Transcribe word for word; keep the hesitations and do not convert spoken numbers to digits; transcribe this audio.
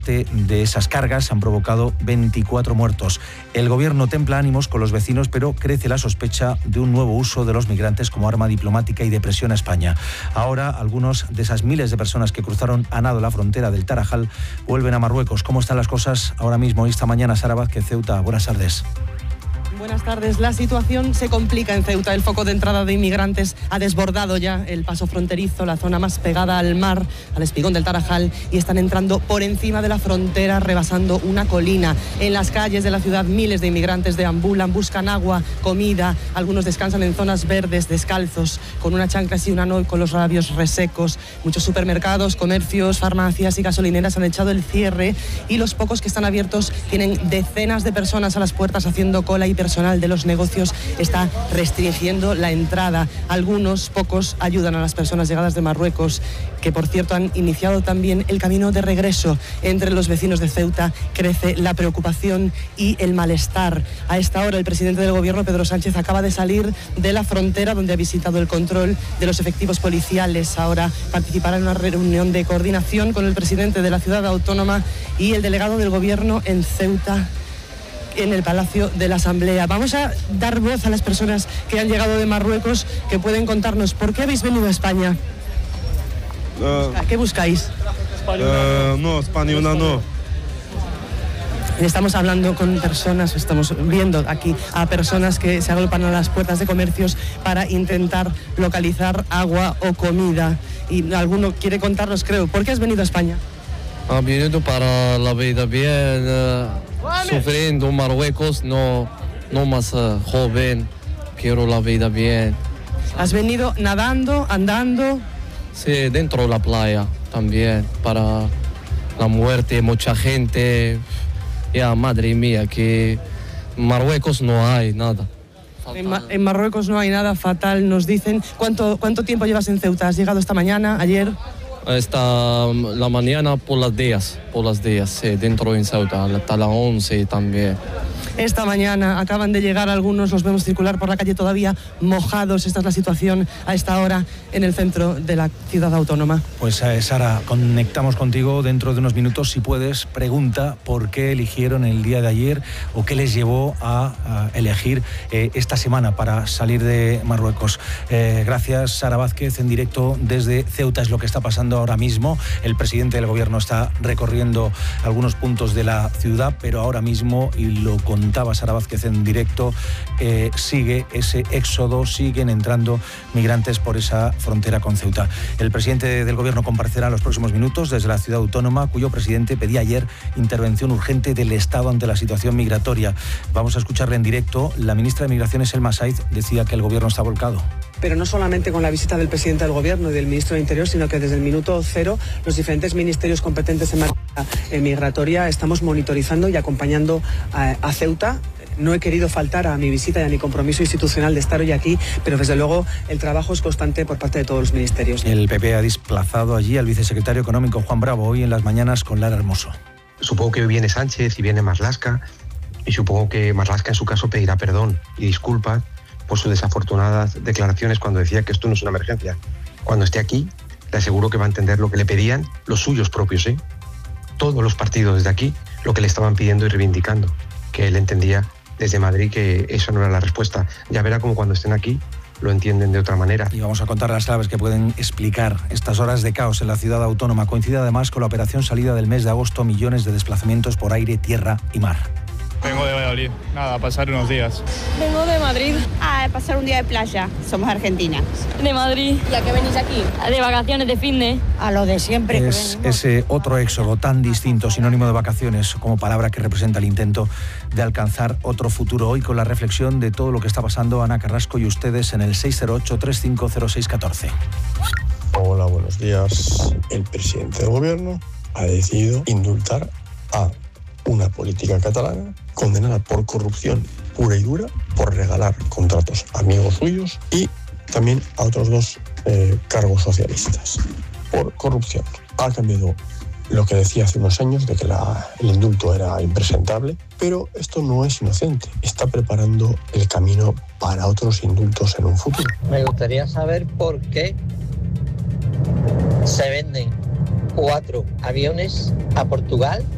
de esas cargas han provocado veinticuatro muertos. El gobierno templa ánimos con los vecinos, pero crece la sospecha de un nuevo uso de los migrantes como arma diplomática y de presión a España. Ahora, algunos de esas miles de personas que cruzaron a nado la frontera del Tarajal vuelven a Marruecos. ¿Cómo están las cosas ahora mismo, esta mañana? Sara Vázquez, Ceuta. Buenas tardes. Buenas tardes. La situación se complica en Ceuta. El foco de entrada de inmigrantes ha desbordado ya el paso fronterizo, la zona más pegada al mar, al espigón del Tarajal, y están entrando por encima de la frontera, rebasando una colina. En las calles de la ciudad miles de inmigrantes deambulan, buscan agua, comida. Algunos descansan en zonas verdes, descalzos, con una chancla y una no, con los labios resecos. Muchos supermercados, comercios, farmacias y gasolineras han echado el cierre, y los pocos que están abiertos tienen decenas de personas a las puertas haciendo cola, y personal de los negocios está restringiendo la entrada. Algunos, pocos, ayudan a las personas llegadas de Marruecos, que por cierto han iniciado también el camino de regreso. Entre los vecinos de Ceuta crece la preocupación y el malestar. A esta hora el presidente del gobierno, Pedro Sánchez, acaba de salir de la frontera, donde ha visitado el control de los efectivos policiales. Ahora participará en una reunión de coordinación con el presidente de la ciudad autónoma y el delegado del gobierno en Ceuta, en el Palacio de la Asamblea. Vamos a dar voz a las personas que han llegado de Marruecos, que pueden contarnos por qué habéis venido a España. Uh, ¿Qué buscáis? Uh, no, española no. Estamos hablando con personas, estamos viendo aquí a personas que se agolpan a las puertas de comercios para intentar localizar agua o comida. Y alguno quiere contarnos, creo, ¿por qué has venido a España? Ha venido para la vida bien, uh, sufriendo en Marruecos, no, no más uh, joven, quiero la vida bien. ¿Has venido nadando, andando? Sí, dentro de la playa también, para la muerte, mucha gente. Ya, madre mía, que en Marruecos no hay nada. En, Ma- en Marruecos no hay nada, fatal, nos dicen. ¿Cuánto, ¿Cuánto tiempo llevas en Ceuta? ¿Has llegado esta mañana, ayer? Esta la mañana por las días, por las días, sí, dentro de Ceuta, hasta las once también. Esta mañana acaban de llegar algunos, los vemos circular por la calle todavía mojados. Esta es la situación a esta hora en el centro de la ciudad autónoma. Pues eh, Sara, conectamos contigo dentro de unos minutos. Si puedes, pregunta por qué eligieron el día de ayer o qué les llevó a, a elegir eh, esta semana para salir de Marruecos. Eh, gracias, Sara Vázquez, en directo desde Ceuta. Es lo que está pasando ahora mismo. El presidente del gobierno está recorriendo algunos puntos de la ciudad, pero ahora mismo, y lo contaba Sara Vázquez en directo, eh, sigue ese éxodo, siguen entrando migrantes por esa frontera con Ceuta. El presidente del gobierno comparecerá en los próximos minutos desde la ciudad autónoma, cuyo presidente pedía ayer intervención urgente del Estado ante la situación migratoria. Vamos a escucharle en directo. La ministra de Migraciones, Elma Said, decía que el gobierno está volcado. Pero no solamente con la visita del presidente del gobierno y del ministro de Interior, sino que desde el minuto cero los diferentes ministerios competentes en materia migratoria estamos monitorizando y acompañando a, a Ceuta. No he querido faltar a mi visita y a mi compromiso institucional de estar hoy aquí, pero desde luego el trabajo es constante por parte de todos los ministerios. El P P ha desplazado allí al vicesecretario económico Juan Bravo hoy en las mañanas con Lara Hermoso. Supongo que viene Sánchez y viene Marlaska, y supongo que Marlaska en su caso pedirá perdón y disculpas por sus desafortunadas declaraciones cuando decía que esto no es una emergencia. Cuando esté aquí, le aseguro que va a entender lo que le pedían los suyos propios, ¿eh? Todos los partidos desde aquí, lo que le estaban pidiendo y reivindicando, que él entendía desde Madrid que eso no era la respuesta. Ya verá como cuando estén aquí lo entienden de otra manera. Y vamos a contar las claves que pueden explicar estas horas de caos en la ciudad autónoma. Coincide además con la operación salida del mes de agosto, millones de desplazamientos por aire, tierra y mar. Vengo de Valladolid, nada, a pasar unos días. Vengo de Madrid. A pasar un día de playa, somos argentinas. De Madrid. ¿Y a qué venís aquí? De vacaciones, de fin de. A lo de siempre. Es ese otro éxodo tan distinto, sinónimo de vacaciones, como palabra que representa el intento de alcanzar otro futuro. Hoy con la reflexión de todo lo que está pasando, Ana Carrasco y ustedes en el seis cero ocho, tres cinco cero seis uno cuatro. Hola, buenos días. El presidente del gobierno ha decidido indultar a una política catalana condenada por corrupción pura y dura, por regalar contratos a amigos suyos, y también a otros dos eh, cargos socialistas por corrupción. Ha cambiado lo que decía hace unos años de que la, el indulto era impresentable, pero esto no es inocente. Está preparando el camino para otros indultos en un futuro. Me gustaría saber por qué se venden cuatro aviones a Portugal